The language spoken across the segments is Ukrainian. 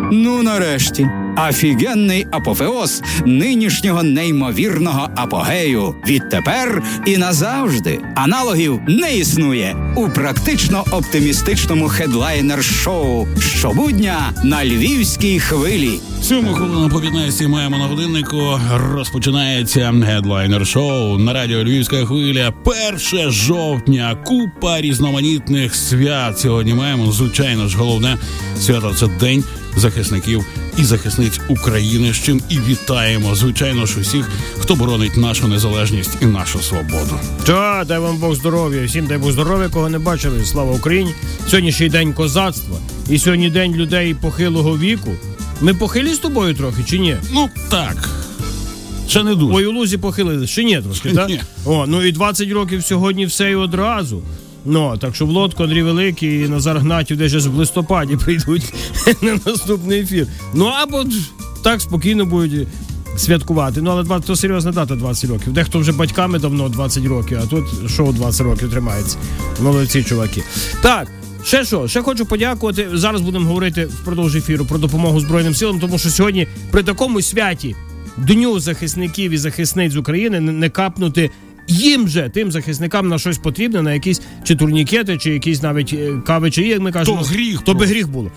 Ну, нарешті, офігенний апофеоз нинішнього неймовірного апогею. Відтепер і назавжди аналогів не існує у практично оптимістичному хедлайнер-шоу щобудня на Львівській хвилі. 7:00 по 15 маємо на годиннику. Розпочинається хедлайнер-шоу на радіо Львівська хвиля. 1 жовтня. Купа різноманітних свят сьогодні маємо. Звичайно ж, головне свято – це День захисників і захисниць України, з чим і вітаємо, звичайно ж, усіх, хто боронить нашу незалежність і нашу свободу. Та, дай вам Бог здоров'я, всім дай Бог здоров'я, кого не бачили, слава Україні. Сьогодні ще й день козацтва, і сьогодні день людей похилого віку. Ми похилі з тобою трохи, чи ні? Ну, так. Ще не дуже. Ой, у лузі похилили, ще ні трошки, так? Ні. О, ну і 20 років сьогодні все і одразу. Ну, так що в лодку Андрій Великий і Назар Гнатів десь в листопаді прийдуть на наступний ефір. Ну, або так спокійно будуть святкувати. Ну, але то серйозна дата 20 років. Дехто вже батьками давно 20 років, а тут шоу 20 років тримається. Молодці, чуваки. Так, ще що? Ще хочу подякувати. Зараз будемо говорити впродовж ефіру про допомогу Збройним силам, тому що сьогодні при такому святі Дню захисників і захисниць України не капнути їм же, тим захисникам, на щось потрібне, на якісь чи турнікети, чи якісь навіть кави, чи як ми кажемо. То би гріх було.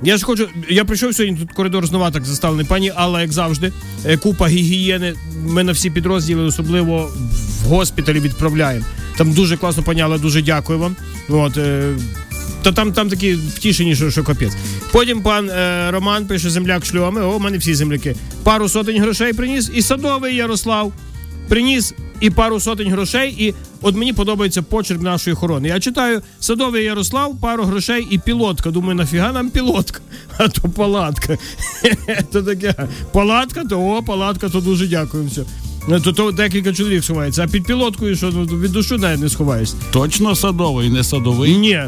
Я прийшов сьогодні, тут коридор знову так заставлений. Пані Алла, як завжди, купа гігієни. Ми на всі підрозділи, особливо в госпіталі, відправляємо. Там дуже класно, пані Алла, дуже дякую вам. От, то там такі втішені, що капець. Потім пан Роман пише, земляк шльоми. О, у мене всі земляки. Пару сотень грошей приніс. І Садовий Ярослав приніс і пару сотень грошей. І от мені подобається почерк нашої охорони. Я читаю: Садовий Ярослав, пару грошей і пілотка. Думаю, нафіга нам пілотка? А то палатка. То таке. Палатка, то дуже дякую. Все. То декілька чоловік сховається. А під пілоткою, що від душу навіть не сховаєшся. Точно Садовий, не Садовий? Ні.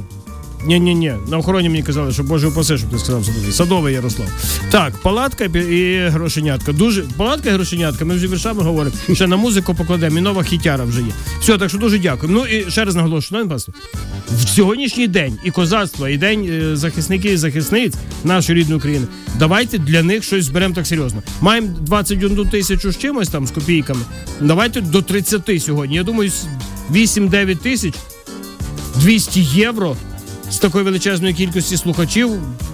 На охороні мені казали, що Боже упаси, щоб ти сказав Садовий. Садовий Ярослав. Так, палатка і грошенятка. Палатка і грошенятка, ми вже віршами говоримо. Ще на музику покладемо, і нова хітяра вже є. Все, так що дуже дякую. Ну і ще раз наголошую, в сьогоднішній день і козацтва, і день захисників і захисниць нашої рідної України, давайте для них щось зберемо так серйозно. Маємо 21 тисячу з чимось там, з копійками. Давайте до 30 сьогодні. Я думаю, 8-9 тисяч, 200 євро з такої величезної кількості слухачів.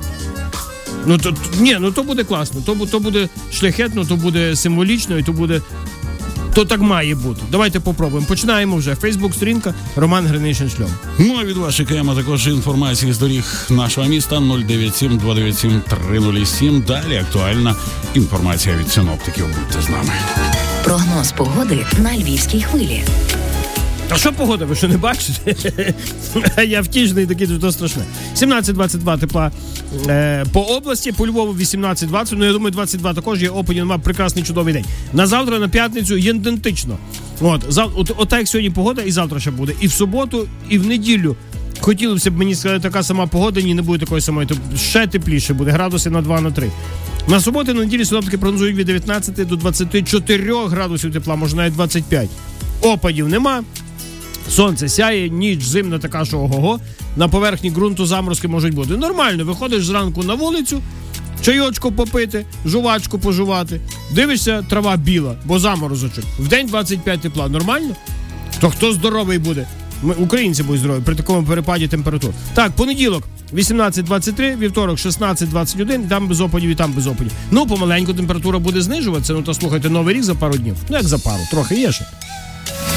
То буде класно, то буде шляхетно, то буде символічно, і то так має бути. Давайте попробуємо. Починаємо вже. Фейсбук-сторінка Роман Гринишин Шльом. Ну, а від вас чекаємо також інформації з доріг нашого міста 097-297-307. Далі актуальна інформація від синоптиків. Будьте з нами. Прогноз погоди на Львівській хвилі. А що погода, ви що не бачите? Я втішний, такий, то страшне. 17-22 тепла по області, по Львову 18-20, ну я думаю 22 також є, опаді, нема, прекрасний чудовий день. На завтра, на п'ятницю ідентично. От як сьогодні погода, і завтра ще буде. І в суботу, і в неділю. Хотілося б мені сказати, така сама погода, ні, не буде такої самої, то ще тепліше буде, градуси на 2-3. На суботу, на неділі синоптики прогнозують від 19 до 24 градусів тепла, може навіть 25. Опадів нема. Сонце сяє, ніч зимна така, що ого-го. На поверхні ґрунту заморозки можуть бути. Нормально, виходиш зранку на вулицю, чайочку попити, жувачку пожувати. Дивишся, трава біла, бо заморозочок. Вдень 25 тепла. Нормально? То хто здоровий буде? Ми, українці, будуть здорові при такому перепаді температур. Так, понеділок 18-23, вівторок 16-21, там без опадів і там без опадів. Ну, помаленьку температура буде знижуватися. Ну, то слухайте, новий рік за пару днів. Ну, як за пару, трохи є ще.